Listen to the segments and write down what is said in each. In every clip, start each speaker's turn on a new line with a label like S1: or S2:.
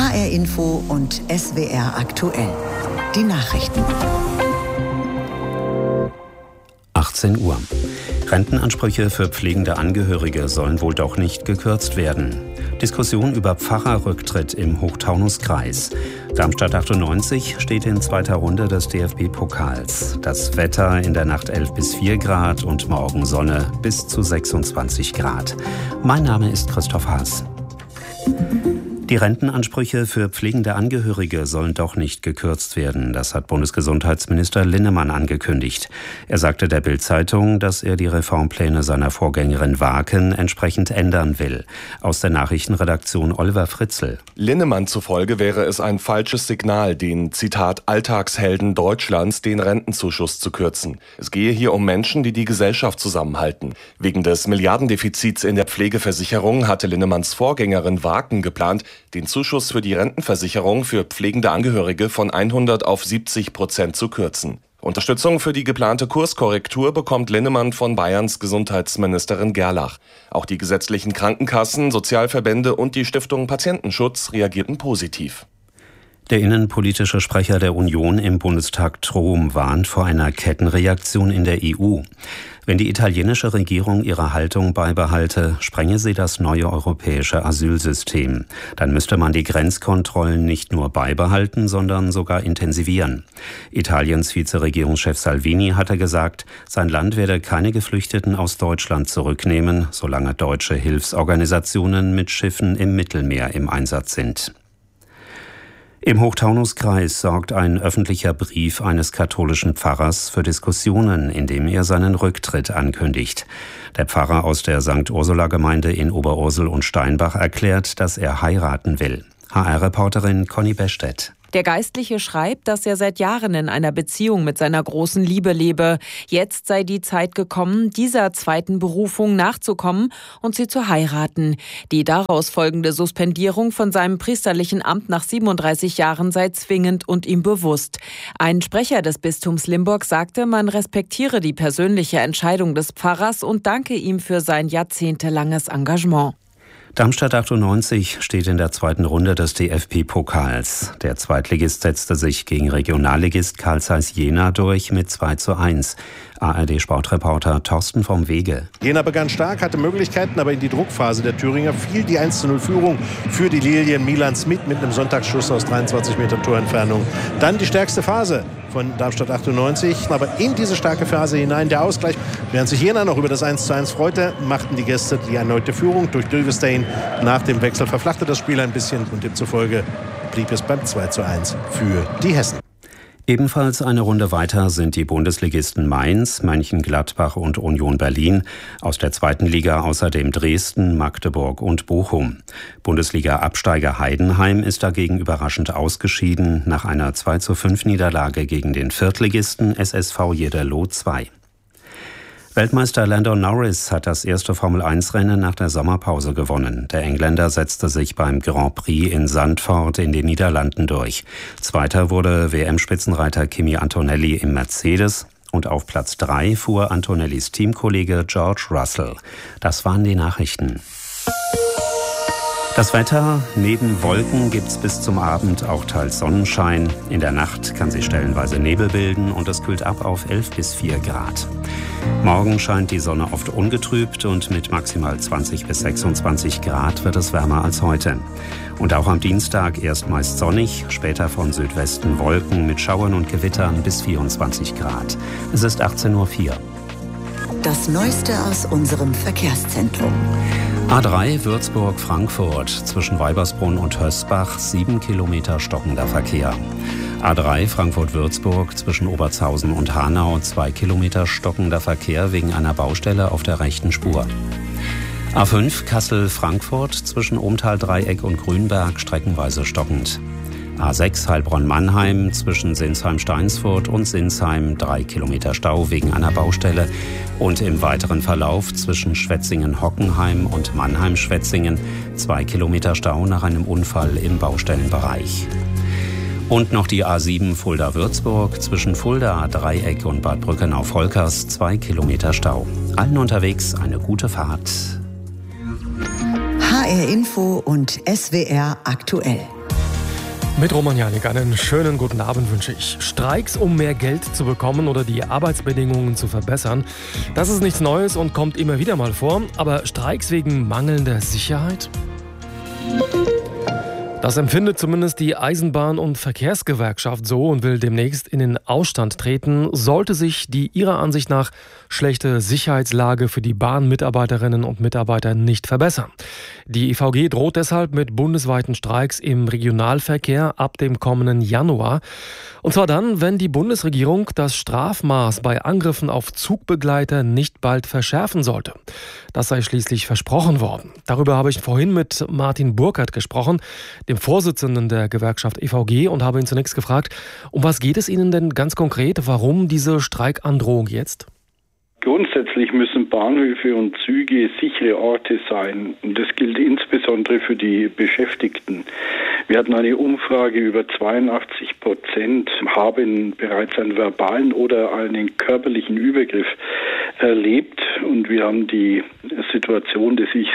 S1: HR Info und SWR aktuell. Die Nachrichten.
S2: 18 Uhr. Rentenansprüche für pflegende Angehörige sollen wohl doch nicht gekürzt werden. Diskussion über Pfarrerrücktritt im Hochtaunuskreis. Darmstadt 98 steht in zweiter Runde des DFB-Pokals. Das Wetter in der Nacht 11 bis 4 Grad und morgen Sonne bis zu 26 Grad. Mein Name ist Christoph Haas. Die Rentenansprüche für pflegende Angehörige sollen doch nicht gekürzt werden. Das hat Bundesgesundheitsminister Linnemann angekündigt. Er sagte der Bild-Zeitung, dass er die Reformpläne seiner Vorgängerin Waaken entsprechend ändern will. Aus der Nachrichtenredaktion Oliver Fritzl.
S3: Linnemann zufolge wäre es ein falsches Signal, den, Zitat, Alltagshelden Deutschlands den Rentenzuschuss zu kürzen. Es gehe hier um Menschen, die die Gesellschaft zusammenhalten. Wegen des Milliardendefizits in der Pflegeversicherung hatte Linnemanns Vorgängerin Waaken geplant, den Zuschuss für die Rentenversicherung für pflegende Angehörige von 100 auf 70% zu kürzen. Unterstützung für die geplante Kurskorrektur bekommt Linnemann von Bayerns Gesundheitsministerin Gerlach. Auch die gesetzlichen Krankenkassen, Sozialverbände und die Stiftung Patientenschutz reagierten positiv.
S2: Der innenpolitische Sprecher der Union im Bundestag Trom warnt vor einer Kettenreaktion in der EU. Wenn die italienische Regierung ihre Haltung beibehalte, sprenge sie das neue europäische Asylsystem. Dann müsste man die Grenzkontrollen nicht nur beibehalten, sondern sogar intensivieren. Italiens Vizeregierungschef Salvini hatte gesagt, sein Land werde keine Geflüchteten aus Deutschland zurücknehmen, solange deutsche Hilfsorganisationen mit Schiffen im Mittelmeer im Einsatz sind. Im Hochtaunuskreis sorgt ein öffentlicher Brief eines katholischen Pfarrers für Diskussionen, in dem er seinen Rücktritt ankündigt. Der Pfarrer aus der St. Ursula-Gemeinde in Oberursel und Steinbach erklärt, dass er heiraten will. HR-Reporterin Conny Bestedt.
S4: Der Geistliche schreibt, dass er seit Jahren in einer Beziehung mit seiner großen Liebe lebe. Jetzt sei die Zeit gekommen, dieser zweiten Berufung nachzukommen und sie zu heiraten. Die daraus folgende Suspendierung von seinem priesterlichen Amt nach 37 Jahren sei zwingend und ihm bewusst. Ein Sprecher des Bistums Limburg sagte, man respektiere die persönliche Entscheidung des Pfarrers und danke ihm für sein jahrzehntelanges Engagement.
S2: Darmstadt 98 steht in der zweiten Runde des DFB-Pokals. Der Zweitligist setzte sich gegen Regionalligist Carl Zeiss Jena durch mit 2:1. ARD-Sportreporter Thorsten vom Wege.
S5: Jena begann stark, hatte Möglichkeiten, aber in die Druckphase der Thüringer fiel die 1:0-Führung für die Lilien. Milan Smith mit einem Sonntagsschuss aus 23 Metern Torentfernung. Dann die stärkste Phase von Darmstadt 98, aber in diese starke Phase hinein der Ausgleich. Während sich Jena noch über das 1:1 freute, machten die Gäste die erneute Führung durch Dülvestein. Nach dem Wechsel verflachte das Spiel ein bisschen und demzufolge blieb es beim 2:1 für die Hessen.
S2: Ebenfalls eine Runde weiter sind die Bundesligisten Mainz, Mönchengladbach und Union Berlin. Aus der zweiten Liga außerdem Dresden, Magdeburg und Bochum. Bundesliga-Absteiger Heidenheim ist dagegen überraschend ausgeschieden nach einer 2:5-Niederlage gegen den Viertligisten SSV Jederloh 2. Weltmeister Lando Norris hat das erste Formel-1-Rennen nach der Sommerpause gewonnen. Der Engländer setzte sich beim Grand Prix in Zandvoort in den Niederlanden durch. Zweiter wurde WM-Spitzenreiter Kimi Antonelli im Mercedes und auf Platz 3 fuhr Antonellis Teamkollege George Russell. Das waren die Nachrichten. Das Wetter, neben Wolken gibt's bis zum Abend auch teils Sonnenschein. In der Nacht kann sich stellenweise Nebel bilden und es kühlt ab auf 11 bis 4 Grad. Morgen scheint die Sonne oft ungetrübt und mit maximal 20 bis 26 Grad wird es wärmer als heute. Und auch am Dienstag erst meist sonnig, später von Südwesten Wolken mit Schauern und Gewittern bis 24 Grad. Es ist 18:04 Uhr.
S1: Das Neueste aus unserem Verkehrszentrum.
S2: A3 Würzburg-Frankfurt zwischen Weibersbrunn und Hösbach 7 Kilometer stockender Verkehr. A3 Frankfurt-Würzburg zwischen Obertshausen und Hanau 2 Kilometer stockender Verkehr wegen einer Baustelle auf der rechten Spur. A5 Kassel-Frankfurt zwischen Ohmtal-Dreieck und Grünberg streckenweise stockend. A6 Heilbronn-Mannheim zwischen Sinsheim-Steinsfurt und Sinsheim 3 Kilometer Stau wegen einer Baustelle und im weiteren Verlauf zwischen Schwetzingen-Hockenheim und Mannheim-Schwetzingen 2 Kilometer Stau nach einem Unfall im Baustellenbereich. Und noch die A7 Fulda-Würzburg zwischen Fulda, Dreieck und Bad Brückenau-Volkers 2 Kilometer Stau. Allen unterwegs eine gute Fahrt.
S1: HR Info und SWR aktuell.
S6: Mit Roman Janik einen schönen guten Abend wünsche ich. Streiks, um mehr Geld zu bekommen oder die Arbeitsbedingungen zu verbessern, das ist nichts Neues und kommt immer wieder mal vor. Aber Streiks wegen mangelnder Sicherheit? Das empfindet zumindest die Eisenbahn- und Verkehrsgewerkschaft so und will demnächst in den Ausstand treten, sollte sich die ihrer Ansicht nach schlechte Sicherheitslage für die Bahnmitarbeiterinnen und Mitarbeiter nicht verbessern. Die EVG droht deshalb mit bundesweiten Streiks im Regionalverkehr ab dem kommenden Januar. Und zwar dann, wenn die Bundesregierung das Strafmaß bei Angriffen auf Zugbegleiter nicht bald verschärfen sollte. Das sei schließlich versprochen worden. Darüber habe ich vorhin mit Martin Burkert gesprochen, dem Vorsitzenden der Gewerkschaft EVG, und habe ihn zunächst gefragt, um was geht es Ihnen denn ganz konkret? Warum diese Streikandrohung jetzt?
S7: Grundsätzlich müssen Bahnhöfe und Züge sichere Orte sein. Und das gilt insbesondere für die Beschäftigten. Wir hatten eine Umfrage, über 82% haben bereits einen verbalen oder einen körperlichen Übergriff erlebt. Und wir haben die Situation, dass sich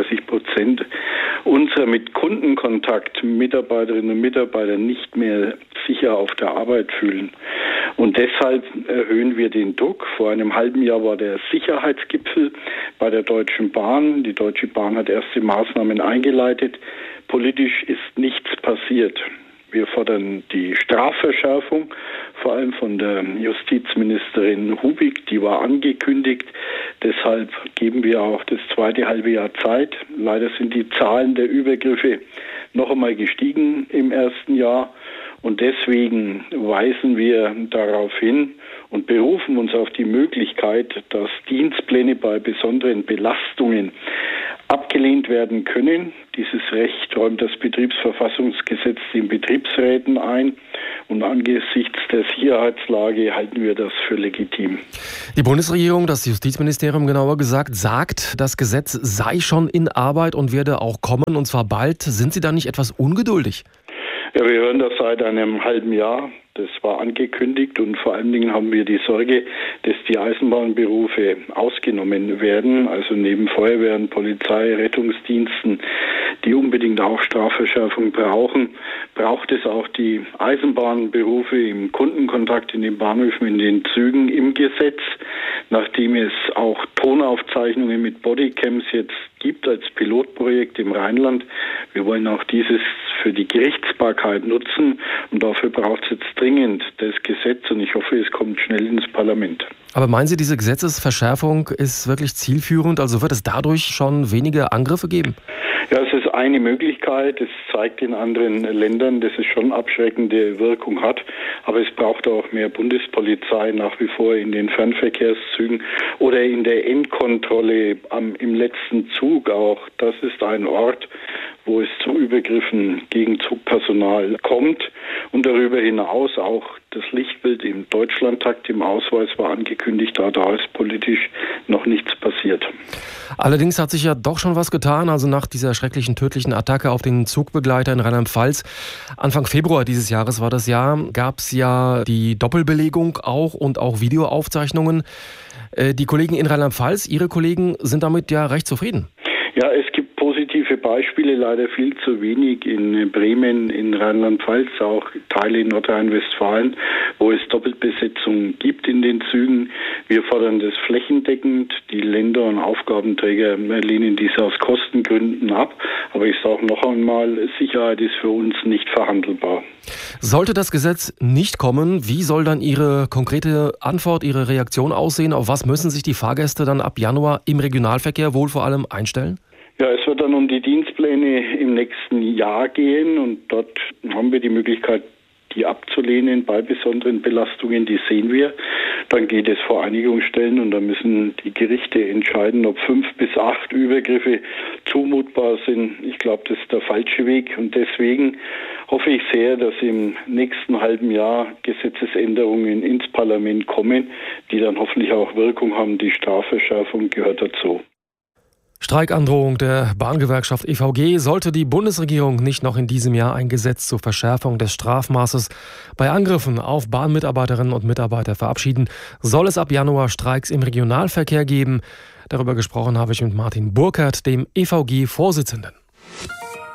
S7: 36% unserer mit Kundenkontakt Mitarbeiterinnen und Mitarbeiter nicht mehr sicher auf der Arbeit fühlen. Und deshalb erhöhen wir den Druck. Vor einem halben Jahr war der Sicherheitsgipfel bei der Deutschen Bahn. Die Deutsche Bahn hat erste Maßnahmen eingeleitet. Politisch ist nichts passiert. Wir fordern die Strafverschärfung, vor allem von der Justizministerin Hubig, die war angekündigt. Deshalb geben wir auch das zweite halbe Jahr Zeit. Leider sind die Zahlen der Übergriffe noch einmal gestiegen im ersten Jahr. Und deswegen weisen wir darauf hin und berufen uns auf die Möglichkeit, dass Dienstpläne bei besonderen Belastungen abgelehnt werden können. Dieses Recht räumt das Betriebsverfassungsgesetz den Betriebsräten ein. Und angesichts der Sicherheitslage halten wir das für legitim.
S6: Die Bundesregierung, das Justizministerium genauer gesagt, sagt, das Gesetz sei schon in Arbeit und werde auch kommen, und zwar bald. Sind Sie da nicht etwas ungeduldig?
S7: Ja, wir hören das seit einem halben Jahr. Das war angekündigt, und vor allen Dingen haben wir die Sorge, dass die Eisenbahnberufe ausgenommen werden. Also neben Feuerwehren, Polizei, Rettungsdiensten, die unbedingt auch Strafverschärfung brauchen, braucht es auch die Eisenbahnberufe im Kundenkontakt in den Bahnhöfen, in den Zügen im Gesetz. Nachdem es auch Tonaufzeichnungen mit Bodycams jetzt gibt als Pilotprojekt im Rheinland. Wir wollen auch dieses für die Gerichtsbarkeit nutzen, und dafür braucht es jetzt dringend das Gesetz, und ich hoffe, es kommt schnell ins Parlament.
S6: Aber meinen Sie, diese Gesetzesverschärfung ist wirklich zielführend? Also wird es dadurch schon weniger Angriffe geben?
S7: Ja, es ist eine Möglichkeit. Es zeigt in anderen Ländern, dass es schon abschreckende Wirkung hat. Aber es braucht auch mehr Bundespolizei nach wie vor in den Fernverkehrszügen oder in der Endkontrolle im letzten Zug auch. Das ist ein Ort, wo es zu Übergriffen gegen Zugpersonal kommt. Und darüber hinaus auch das Lichtbild im Deutschlandtakt im Ausweis war angekündigt, da ist politisch noch nichts passiert.
S6: Allerdings hat sich ja doch schon was getan. Also nach dieser schrecklichen tödlichen Attacke auf den Zugbegleiter in Rheinland-Pfalz, Anfang Februar dieses Jahres war das Jahr, gab es ja die Doppelbelegung auch und auch Videoaufzeichnungen. Die Kollegen in Rheinland-Pfalz, Ihre Kollegen, sind damit ja recht zufrieden.
S7: Ja, es gibt positive Beispiele, leider viel zu wenig in Bremen, in Rheinland-Pfalz, auch Teile in Nordrhein-Westfalen, wo es Doppelbesetzung gibt in den Zügen. Wir fordern das flächendeckend. Die Länder und Aufgabenträger lehnen dies aus Kostengründen ab. Aber ich sage noch einmal, Sicherheit ist für uns nicht verhandelbar.
S6: Sollte das Gesetz nicht kommen, wie soll dann Ihre konkrete Antwort, Ihre Reaktion aussehen? Auf was müssen sich die Fahrgäste dann ab Januar im Regionalverkehr wohl vor allem einstellen?
S7: Ja, es wird dann um die Dienstpläne im nächsten Jahr gehen, und dort haben wir die Möglichkeit, die abzulehnen bei besonderen Belastungen, die sehen wir. Dann geht es vor Einigungsstellen, und dann müssen die Gerichte entscheiden, ob 5 bis 8 Übergriffe zumutbar sind. Ich glaube, das ist der falsche Weg, und deswegen hoffe ich sehr, dass im nächsten halben Jahr Gesetzesänderungen ins Parlament kommen, die dann hoffentlich auch Wirkung haben. Die Strafverschärfung gehört dazu.
S6: Streikandrohung der Bahngewerkschaft EVG. Sollte die Bundesregierung nicht noch in diesem Jahr ein Gesetz zur Verschärfung des Strafmaßes bei Angriffen auf Bahnmitarbeiterinnen und Mitarbeiter verabschieden, soll es ab Januar Streiks im Regionalverkehr geben. Darüber gesprochen habe ich mit Martin Burkert, dem EVG-Vorsitzenden.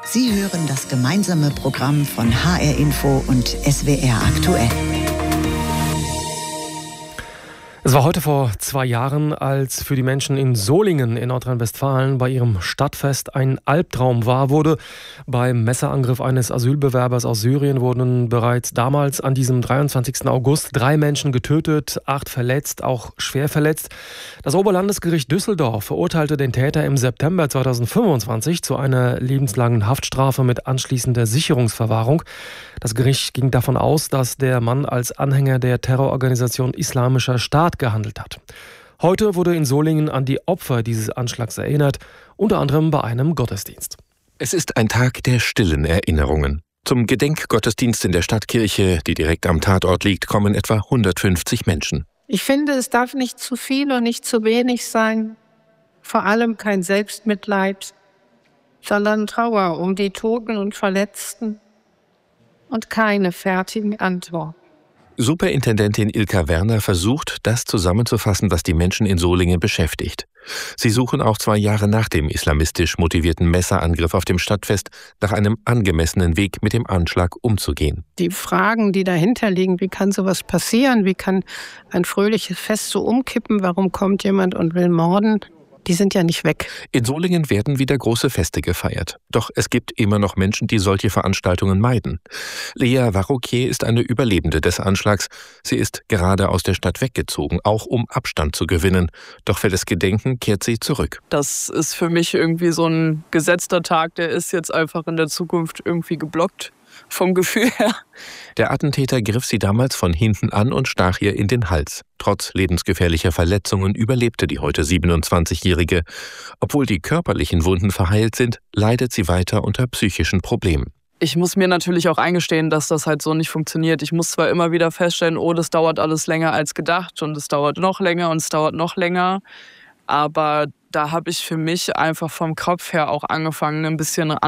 S1: Sie hören das gemeinsame Programm von HR Info und SWR aktuell.
S6: Es war heute vor 2 Jahren, als für die Menschen in Solingen in Nordrhein-Westfalen bei ihrem Stadtfest ein Albtraum wahr wurde. Beim Messerangriff eines Asylbewerbers aus Syrien wurden bereits damals an diesem 23. August 3 Menschen getötet, 8 verletzt, auch schwer verletzt. Das Oberlandesgericht Düsseldorf verurteilte den Täter im September 2025 zu einer lebenslangen Haftstrafe mit anschließender Sicherungsverwahrung. Das Gericht ging davon aus, dass der Mann als Anhänger der Terrororganisation Islamischer Staat gehandelt hat. Heute wurde in Solingen an die Opfer dieses Anschlags erinnert, unter anderem bei einem Gottesdienst.
S8: Es ist ein Tag der stillen Erinnerungen. Zum Gedenkgottesdienst in der Stadtkirche, die direkt am Tatort liegt, kommen etwa 150 Menschen.
S9: Ich finde, es darf nicht zu viel und nicht zu wenig sein. Vor allem kein Selbstmitleid, sondern Trauer um die Toten und Verletzten und keine fertigen Antworten.
S8: Superintendentin Ilka Werner versucht, das zusammenzufassen, was die Menschen in Solingen beschäftigt. Sie suchen auch 2 Jahre nach dem islamistisch motivierten Messerangriff auf dem Stadtfest nach einem angemessenen Weg, mit dem Anschlag umzugehen.
S9: Die Fragen, die dahinter liegen, wie kann sowas passieren? Wie kann ein fröhliches Fest so umkippen? Warum kommt jemand und will morden? Die sind ja nicht weg.
S8: In Solingen werden wieder große Feste gefeiert. Doch es gibt immer noch Menschen, die solche Veranstaltungen meiden. Lea Varroquier ist eine Überlebende des Anschlags. Sie ist gerade aus der Stadt weggezogen, auch um Abstand zu gewinnen. Doch für das Gedenken kehrt sie zurück.
S10: Das ist für mich irgendwie so ein gesetzter Tag, der ist jetzt einfach in der Zukunft irgendwie geblockt. Vom Gefühl her.
S8: Der Attentäter griff sie damals von hinten an und stach ihr in den Hals. Trotz lebensgefährlicher Verletzungen überlebte die heute 27-Jährige. Obwohl die körperlichen Wunden verheilt sind, leidet sie weiter unter psychischen Problemen.
S10: Ich muss mir natürlich auch eingestehen, dass das halt so nicht funktioniert. Ich muss zwar immer wieder feststellen, das dauert alles länger als gedacht und es dauert noch länger und es dauert noch länger. Aber da habe ich für mich einfach vom Kopf her auch angefangen, ein bisschen